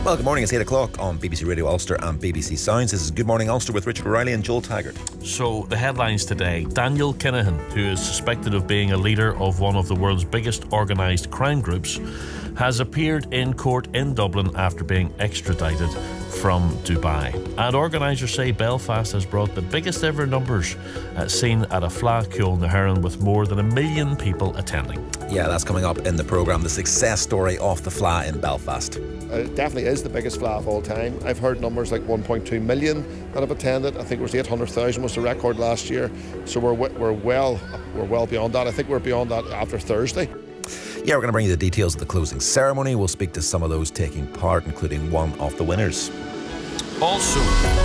Well, good morning. It's 8 o'clock on BBC Radio Ulster and BBC Sounds. This is Good Morning Ulster with Richard O'Reilly and Joel Taggart. So, the headlines today. Daniel Kinahan, who is suspected of being a leader of one of the world's biggest organised crime groups, has appeared in court in Dublin after being extradited from Dubai. And organisers say Belfast has brought the biggest ever numbers seen at a Fleadh Cheoil na hÉireann, with more than 1 million people attending. Yeah, that's coming up in the programme, the success story of the Fleadh in Belfast. It definitely is the biggest Fleadh of all time. I've heard numbers like 1.2 million that have attended. I think it was 800,000 was the record last year. So we're well beyond that. I think we're beyond that after Thursday. Yeah, we're going to bring you the details of the closing ceremony. We'll speak to some of those taking part, including one of the winners. Also,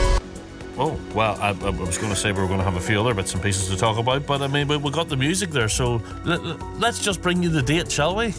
I was going to say we were going to have a few other bits and pieces to talk about, but I mean, we got the music there, so let's just bring you the date, shall we?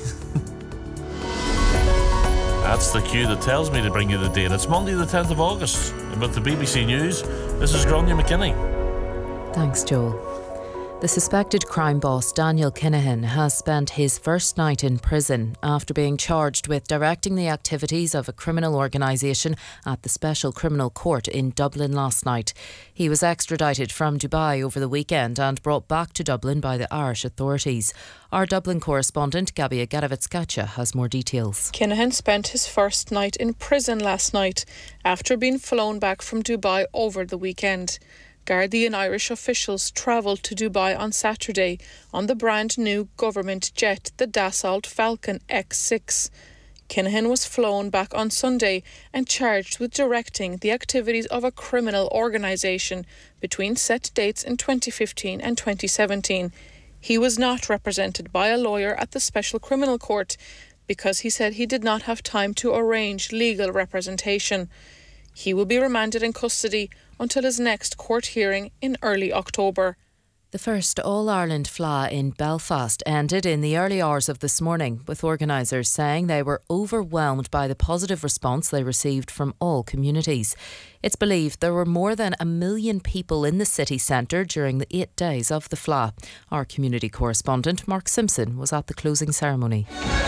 That's the cue that tells me to bring you the date. It's Monday the 10th of August. And with the BBC News, this is Gráinne McKinney. Thanks, Joel. The suspected crime boss Daniel Kinahan has spent his first night in prison after being charged with directing the activities of a criminal organisation at the Special Criminal Court in Dublin last night. He was extradited from Dubai over the weekend and brought back to Dublin by the Irish authorities. Our Dublin correspondent Gabia Garavitskacha has more details. Kinahan spent his first night in prison last night after being flown back from Dubai over the weekend. Gardaí and Irish officials travelled to Dubai on Saturday on the brand new government jet, the Dassault Falcon X6. Kinahan was flown back on Sunday and charged with directing the activities of a criminal organisation between set dates in 2015 and 2017. He was not represented by a lawyer at the Special Criminal Court because he said he did not have time to arrange legal representation. He will be remanded in custody until his next court hearing in early October. The first All-Ireland Fleadh in Belfast ended in the early hours of this morning, with organisers saying they were overwhelmed by the positive response they received from all communities. It's believed there were more than 1 million people in the city centre during the 8 days of the Fleadh. Our community correspondent Mark Simpson was at the closing ceremony.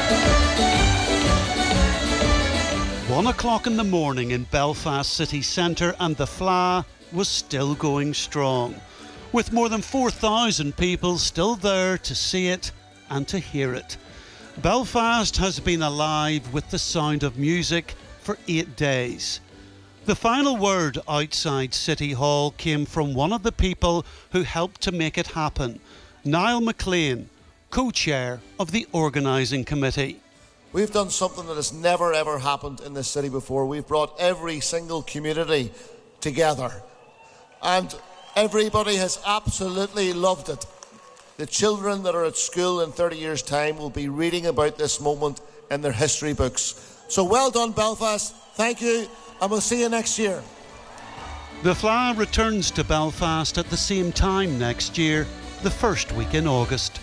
1 o'clock in the morning in Belfast city centre, and the Fleadh was still going strong, with more than 4,000 people still there to see it and to hear it. Belfast has been alive with the sound of music for 8 days. The final word outside City Hall came from one of the people who helped to make it happen, Niall McLean, co-chair of the organising committee. We've done something that has never ever happened in this city before. We've brought every single community together, and everybody has absolutely loved it. The children that are at school in 30 years' time will be reading about this moment in their history books. So well done, Belfast. Thank you, and we'll see you next year. The Fleadh returns to Belfast at the same time next year, the first week in August.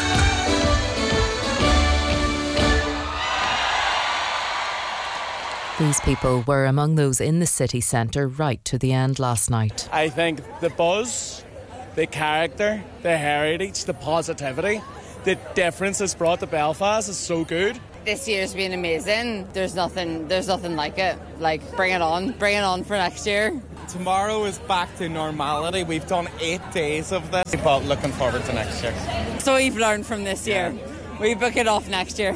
These people were among those in the city centre right to the end last night. I think the buzz, the character, the heritage, the positivity, the difference it's brought to Belfast is so good. This year's been amazing. There's nothing like it. Like, bring it on for next year. Tomorrow is back to normality. We've done 8 days of this, but looking forward to next year. So we've learned from this year. We book it off next year.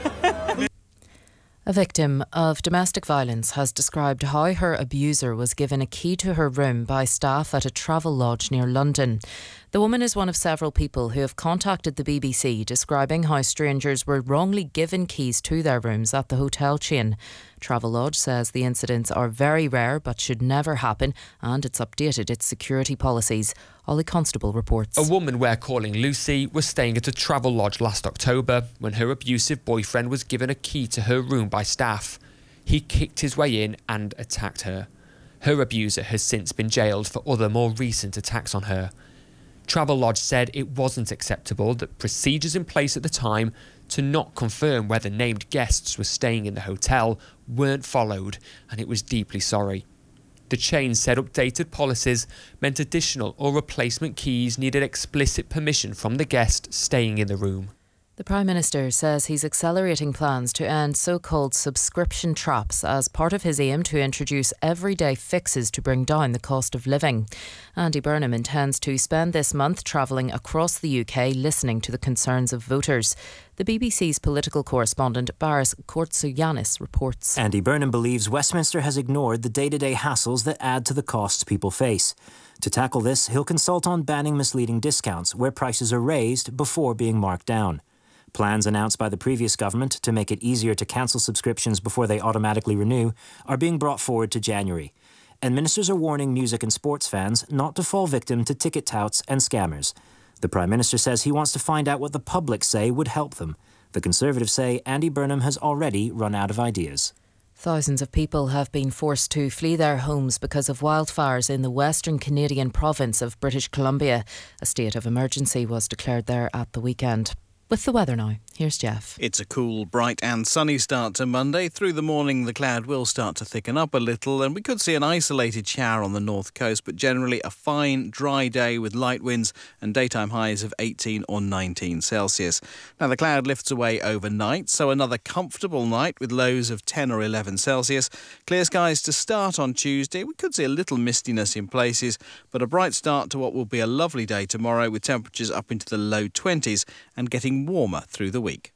A victim of domestic violence has described how her abuser was given a key to her room by staff at a travel lodge near London. The woman is one of several people who have contacted the BBC describing how strangers were wrongly given keys to their rooms at the hotel chain. Travelodge says the incidents are very rare but should never happen, and it's updated its security policies. Ollie Constable reports. A woman we're calling Lucy was staying at a Travelodge last October when her abusive boyfriend was given a key to her room by staff. He kicked his way in and attacked her. Her abuser has since been jailed for other more recent attacks on her. Travelodge said it wasn't acceptable that procedures in place at the time to not confirm whether named guests were staying in the hotel weren't followed, and it was deeply sorry. The chain said updated policies meant additional or replacement keys needed explicit permission from the guest staying in the room. The Prime Minister says he's accelerating plans to end so-called subscription traps as part of his aim to introduce everyday fixes to bring down the cost of living. Andy Burnham intends to spend this month travelling across the UK listening to the concerns of voters. The BBC's political correspondent Baris Kortsouyanis reports. Andy Burnham believes Westminster has ignored the day-to-day hassles that add to the costs people face. To tackle this, he'll consult on banning misleading discounts where prices are raised before being marked down. Plans announced by the previous government to make it easier to cancel subscriptions before they automatically renew are being brought forward to January. And ministers are warning music and sports fans not to fall victim to ticket touts and scammers. The Prime Minister says he wants to find out what the public say would help them. The Conservatives say Andy Burnham has already run out of ideas. Thousands of people have been forced to flee their homes because of wildfires in the western Canadian province of British Columbia. A state of emergency was declared there at the weekend. With the weather now, here's Jeff. It's a cool, bright and sunny start to Monday. Through the morning, the cloud will start to thicken up a little and we could see an isolated shower on the north coast, but generally a fine, dry day with light winds and daytime highs of 18 or 19 Celsius. Now, the cloud lifts away overnight, so another comfortable night with lows of 10 or 11 Celsius. Clear skies to start on Tuesday. We could see a little mistiness in places, but a bright start to what will be a lovely day tomorrow with temperatures up into the low 20s and getting warmer through the week.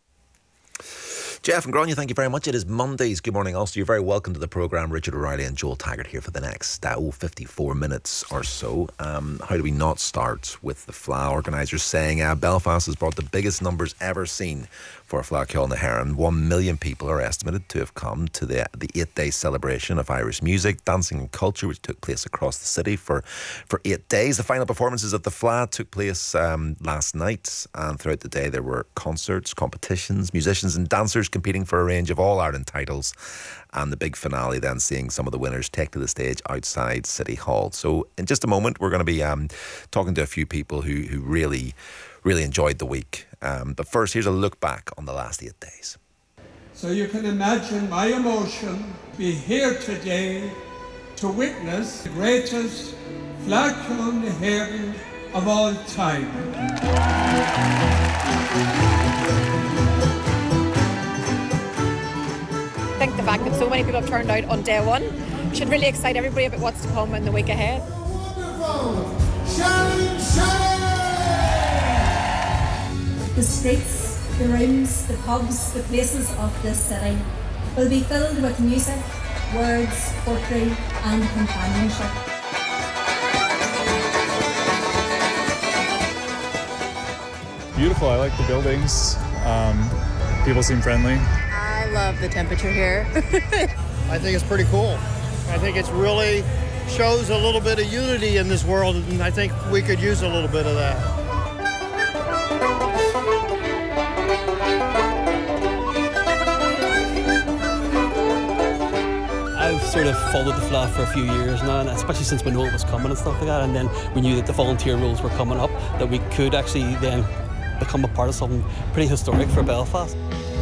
Jeff and Grania, thank you very much. It is Mondays. Good morning, also. You're very welcome to the programme. Richard O'Reilly and Joel Taggart here for the next 54 minutes or so. How do we not start with the FLA organisers saying Belfast has brought the biggest numbers ever seen for FLA Ceol na hÉireann. 1 million people are estimated to have come to the 8-day celebration of Irish music, dancing and culture, which took place across the city for 8 days. The final performances at the FLA took place last night, and throughout the day there were concerts, competitions, musicians and dancers competing for a range of All-Ireland titles, and the big finale then seeing some of the winners take to the stage outside City Hall. So in just a moment we're going to be talking to a few people who really enjoyed the week. But first, here's a look back on the last 8 days. So you can imagine my emotion to be here today to witness the greatest FLA Ceol na hÉireann of all time. I think the fact that so many people have turned out on day one should really excite everybody about what's to come in the week ahead. The streets, the rooms, the pubs, the places of this city will be filled with music, words, poetry and companionship. Beautiful, I like the buildings. People seem friendly. I love the temperature here. I think it's pretty cool. I think it's really shows a little bit of unity in this world, and I think we could use a little bit of that. I've sort of followed the FLA for a few years now, and especially since we knew it was coming and stuff like that, and then we knew that the volunteer roles were coming up, that we could actually then become a part of something pretty historic for Belfast.